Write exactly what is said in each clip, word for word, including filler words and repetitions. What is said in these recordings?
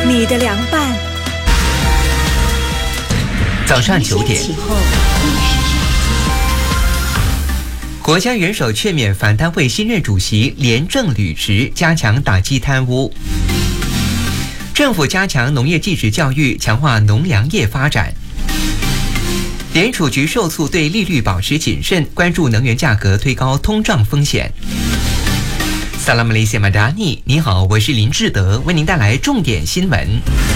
你的凉拌。 早上九点，国家元首劝勉反贪会新任主席廉政履职，加强打击贪污。政府加强农业技职教育，强化农粮业发展。联储局受促对利率保持谨慎，关注能源价格推高通胀风险。萨拉姆雷西马达尼，你好，我是林志德，为您带来重点新闻。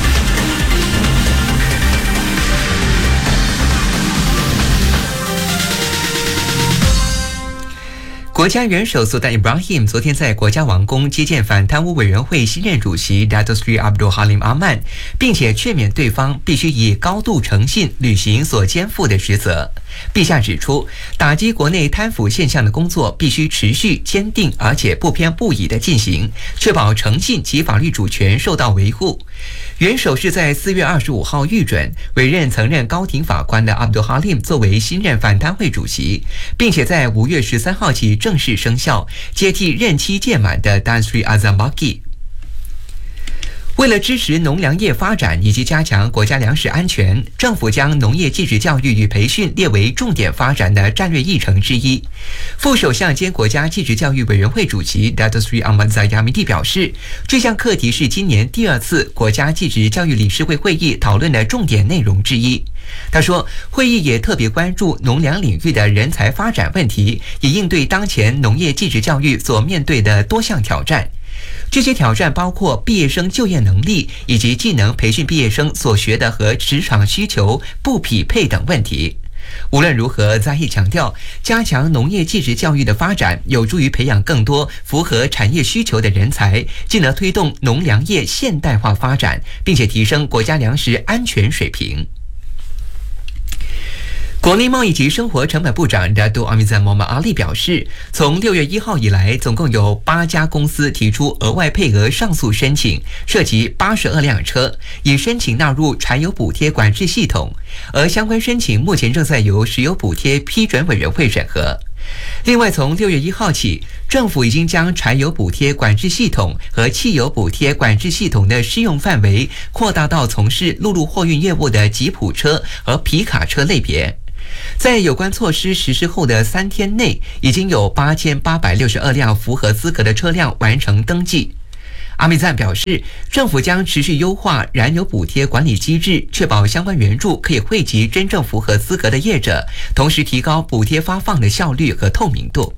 国家元首苏丹 Ibrahim 昨天在国家王宫接见反贪污委员会新任主席 Datuk Seri Abdul Halim Aman， 并且劝勉对方必须以高度诚信履行所肩负的职责。陛下指出，打击国内贪腐现象的工作必须持续坚定而且不偏不倚地进行，确保诚信及法律主权受到维护。元首是在四月二十五号预准委任曾任高庭法官的 Abdul Halim 作为新任反贪会主席，并且在五月十三号起正式生效，接替任期届满的 Tan Sri Azam Baki。为了支持农粮业发展以及加强国家粮食安全，政府将农业技职教育与培训列为重点发展的战略议程之一。副首相兼国家技职教育委员会主席 Datuk Seri Ahmad Zahid Hamidi 表示，这项课题是今年第二次国家技职教育理事会会议讨论的重点内容之一。他说，会议也特别关注农粮领域的人才发展问题，以应对当前农业技职教育所面对的多项挑战。这些挑战包括毕业生就业能力以及技能培训毕业生所学的和职场需求不匹配等问题。无论如何，在意强调，加强农业技职教育的发展，有助于培养更多符合产业需求的人才，进而推动农粮业现代化发展，并且提升国家粮食安全水平。国内贸易及生活成本部长 Datuk Amizan Mohamed Ali 表示，从六月一号以来，总共有八家公司提出额外配额上诉申请，涉及八十二辆车，已申请纳入柴油补贴管制系统，而相关申请目前正在由石油补贴批准委员会审核。另外，从六月一号起，政府已经将柴油补贴管制系统和汽油补贴管制系统的适用范围扩大到从事陆路货运业务的吉普车和皮卡车类别。在有关措施实施后的三天内，已经有八千八百六十二辆符合资格的车辆完成登记。阿米赞表示，政府将持续优化燃油补贴管理机制，确保相关援助可以惠及真正符合资格的业者，同时提高补贴发放的效率和透明度。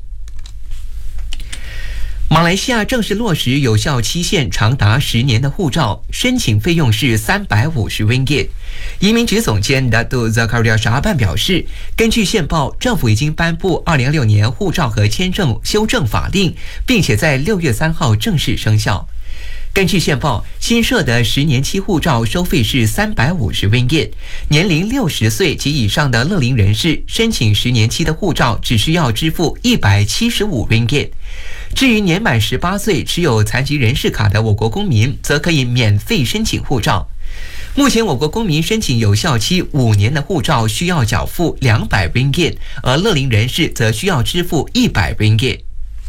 马来西亚正式落实有效期限长达十年的护照，申请费用是三百五十 ringgit。移民局总监 Datuk Zakaria Shahaban 表示，根据宪报，政府已经颁布二零二六年护照和签证修正法令，并且在六月三号正式生效。根据宪报，新设的十年期护照收费是三百五十 ringgit， 年龄六十岁及以上的乐龄人士申请十年期的护照只需要支付一百七十五 ringgit。至于年满十八岁持有残疾人士卡的我国公民，则可以免费申请护照。目前我国公民申请有效期五年的护照需要缴付两百 ringgit， 而乐龄人士则需要支付一百 ringgit。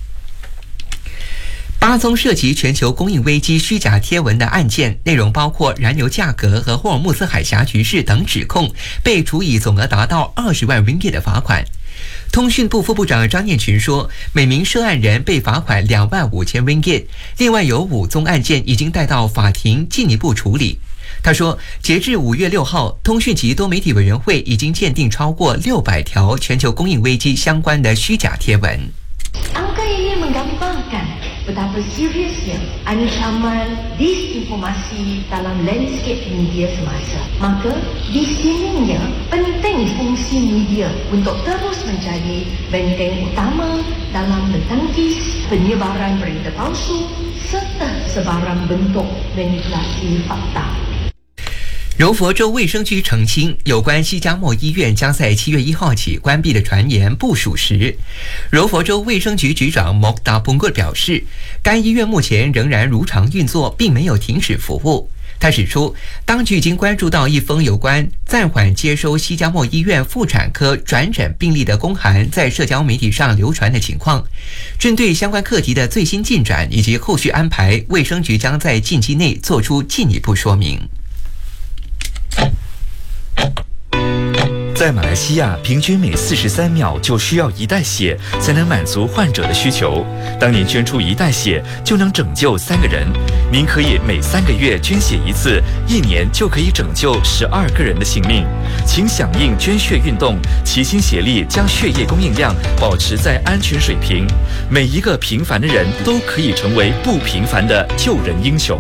八宗涉及全球供应危机虚假贴文的案件，内容包括燃油价格和霍尔木兹海峡局势等指控，被处以总额达到二十万 ringgit 的罚款。通讯部副部长张念群说，每名涉案人被罚款两万五千 ringgit， 另外有五宗案件已经带到法庭进一步处理。他说，截至五月六号，通讯及多媒体委员会已经鉴定超过六百条全球供应危机相关的虚假贴文。 Angka ini menggambarkan betapa seriusnya ancaman disinformasi dalam landscape media semasa. Maka, di sininya penting fungsi media untuk terus menjadi benteng utama dalam mentangkis penyebaran berita palsu serta sebarang bentuk manipulasi fakta。 柔佛州卫生局澄清，有关西加莫医院将在七月一号起关闭的传言不属实。柔佛州卫生局局长 Mokhtar Pungut 表示，该医院目前仍然如常运作，并没有停止服务。 他指出，当局已经关注到一封有关暂缓接收西加莫医院妇产科转诊病例的公函在社交媒体上流传的情况。针对相关课题的最新进展以及后续安排，卫生局将在近期内做出进一步说明。 在马来西亚，平均每四十三秒就需要一袋血才能满足患者的需求。当您捐出一袋血，就能拯救三个人。您可以每三个月捐血一次，一年就可以拯救十二个人的性命。请响应捐血运动，齐心协力将血液供应量保持在安全水平。每一个平凡的人都可以成为不平凡的救人英雄。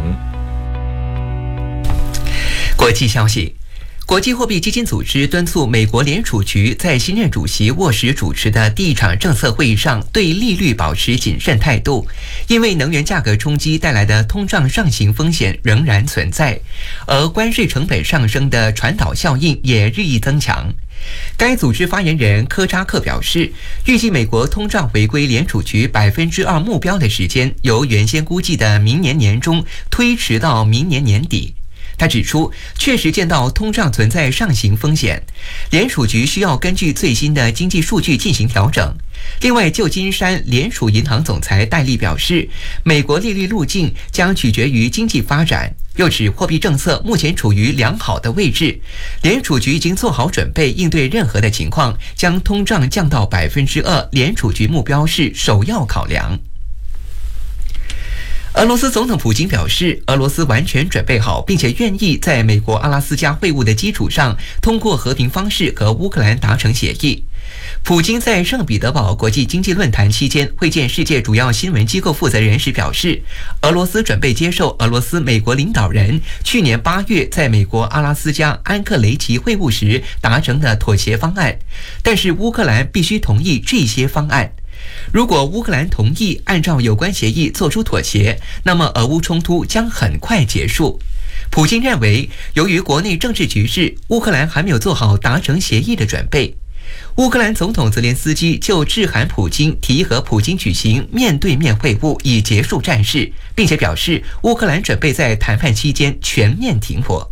国际消息。国际货币基金组织敦促美国联储局在新任主席沃什主持的第一场政策会议上对利率保持谨慎态度，因为能源价格冲击带来的通胀上行风险仍然存在，而关税成本上升的传导效应也日益增强。该组织发言人科扎克表示，预计美国通胀回归联储局百分之二目标的时间由原先估计的明年年中推迟到明年年底。他指出，确实见到通胀存在上行风险，联储局需要根据最新的经济数据进行调整。另外，旧金山联储银行总裁戴利表示，美国利率路径将取决于经济发展，又指货币政策目前处于良好的位置，联储局已经做好准备应对任何的情况，将通胀降到百分之二，联储局目标是首要考量。俄罗斯总统普京表示，俄罗斯完全准备好，并且愿意在美国阿拉斯加会晤的基础上，通过和平方式和乌克兰达成协议。普京在圣彼得堡国际经济论坛期间会见世界主要新闻机构负责人时表示，俄罗斯准备接受俄罗斯美国领导人去年八月在美国阿拉斯加安克雷奇会晤时达成的妥协方案，但是乌克兰必须同意这些方案。如果乌克兰同意按照有关协议做出妥协，那么俄乌冲突将很快结束。普京认为，由于国内政治局势，乌克兰还没有做好达成协议的准备。乌克兰总统泽连斯基就致函普京，提议和普京举行面对面会晤，以结束战事，并且表示乌克兰准备在谈判期间全面停火。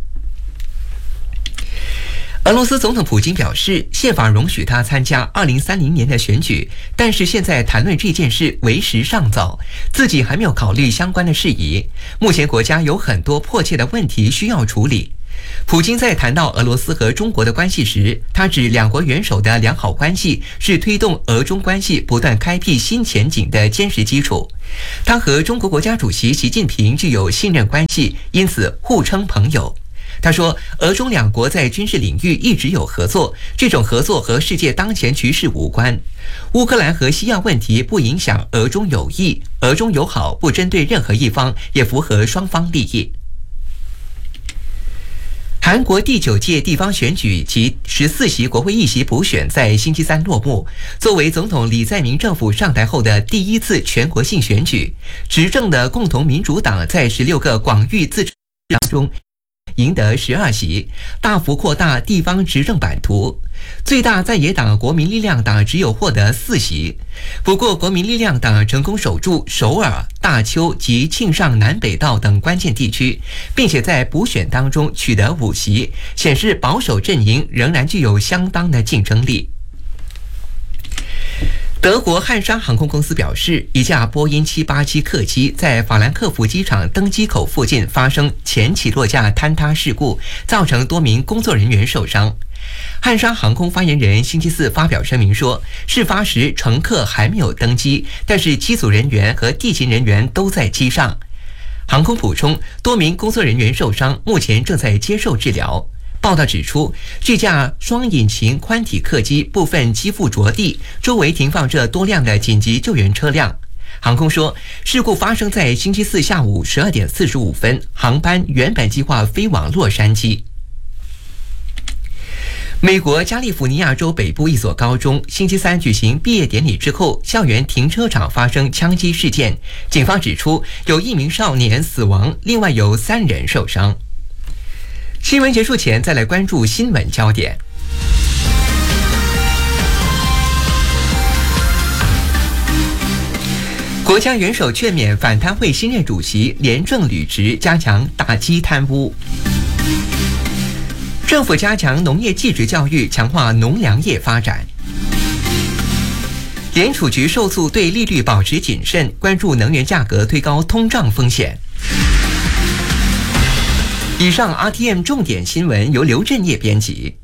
俄罗斯总统普京表示，宪法容许他参加二零三零年的选举，但是现在谈论这件事为时尚早，自己还没有考虑相关的事宜。目前国家有很多迫切的问题需要处理。普京在谈到俄罗斯和中国的关系时，他指两国元首的良好关系是推动俄中关系不断开辟新前景的坚实基础。他和中国国家主席习近平具有信任关系，因此互称朋友。他说，俄中两国在军事领域一直有合作，这种合作和世界当前局势无关。乌克兰和西亚问题不影响俄中友谊，俄中友好不针对任何一方，也符合双方利益。韩国第九届地方选举及十四席国会议席补选在星期三落幕。作为总统李在明政府上台后的第一次全国性选举，执政的共同民主党在十六个广域自治当中赢得十二席，大幅扩大地方执政版图。最大在野党国民力量党只有获得四席，不过国民力量党成功守住首尔、大邱及庆尚南北道等关键地区，并且在补选当中取得五席，显示保守阵营仍然具有相当的竞争力。德国汉莎航空公司表示，一架波音七八七客机在法兰克福机场登机口附近发生前起落架坍塌事故，造成多名工作人员受伤。汉莎航空发言人星期四发表声明说，事发时乘客还没有登机，但是机组人员和地勤人员都在机上。航空补充，多名工作人员受伤，目前正在接受治疗。报道指出，这架双引擎宽体客机部分机腹着地，周围停放着多辆的紧急救援车辆。航空说，事故发生在星期四下午十二点四十五分，航班原本计划飞往洛杉矶。美国加利福尼亚州北部一所高中星期三举行毕业典礼之后，校园停车场发生枪击事件，警方指出有一名少年死亡，另外有三人受伤。新闻结束前，再来关注新闻焦点。 国家元首劝勉反贪会新任主席廉政履职，加强打击贪污。政府加强农业技职教育，强化农粮业发展。联储局受促对利率保持谨慎，关注能源价格推高通胀风险。以上 R T M 重点新闻由刘振业编辑。